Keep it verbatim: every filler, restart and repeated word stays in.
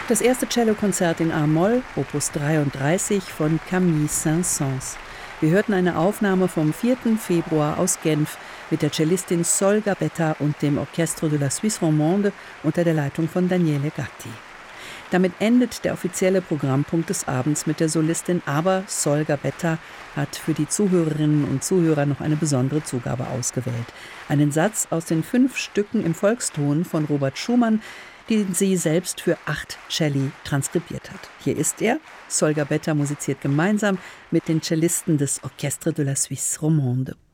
Das erste Cellokonzert in A-Moll, Opus dreiunddreißig von Camille Saint-Saëns. Wir hörten eine Aufnahme vom vierten Februar aus Genf mit der Cellistin Sol Gabetta und dem Orchestre de la Suisse Romande unter der Leitung von Daniele Gatti. Damit endet der offizielle Programmpunkt des Abends mit der Solistin, aber Sol Gabetta hat für die Zuhörerinnen und Zuhörer noch eine besondere Zugabe ausgewählt. Einen Satz aus den fünf Stücken im Volkston von Robert Schumann, den sie selbst für acht Celli transkribiert hat. Hier ist er. Sol Gabetta musiziert gemeinsam mit den Cellisten des Orchestre de la Suisse Romande.